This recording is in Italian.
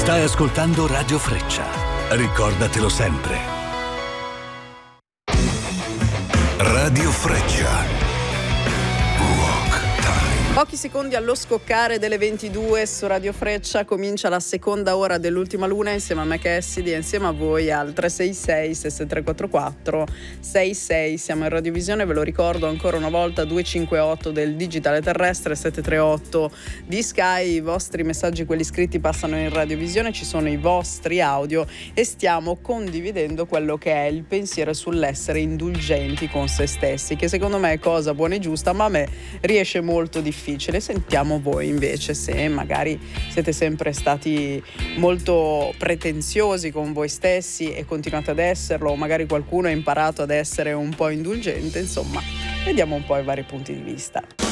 Stai ascoltando Radio Freccia. Ricordatelo sempre. Radio Freccia. Pochi secondi allo scoccare delle 22 su Radio Freccia comincia la seconda ora dell'Ultima Luna insieme a me Cassidy e insieme a voi al 366 6344 66. Siamo in radiovisione, ve lo ricordo ancora una volta, 258 del digitale terrestre, 738 di Sky. I vostri messaggi, quelli scritti, passano in radiovisione, ci sono i vostri audio e stiamo condividendo quello che è il pensiero sull'essere indulgenti con se stessi, che secondo me è cosa buona e giusta, ma a me riesce molto difficile. Sentiamo voi invece, se magari siete sempre stati molto pretenziosi con voi stessi e continuate ad esserlo, o magari qualcuno ha imparato ad essere un po' indulgente. Insomma, vediamo un po' i vari punti di vista.